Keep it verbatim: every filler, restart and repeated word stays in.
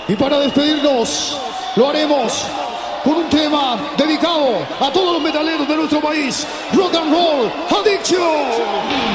Y para despedirnos, lo haremos con un tema dedicado a todos los metaleros de nuestro país. Rock and Roll Addiction.